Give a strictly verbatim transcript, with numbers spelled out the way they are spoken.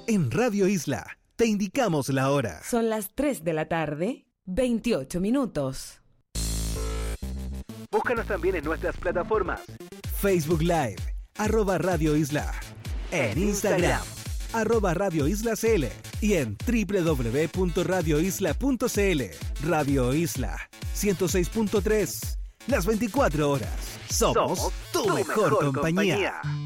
En Radio Isla te indicamos la hora. Son las tres de la tarde, veintiocho minutos. Búscanos también en nuestras plataformas. Facebook Live, arroba Radio Isla. En Instagram, arroba Radio Isla C L. Y en doble u doble u doble u punto radio isla punto c l. Radio Isla, ciento seis punto tres. Las veinticuatro horas. Somos, Somos tu, tu mejor, mejor compañía. compañía.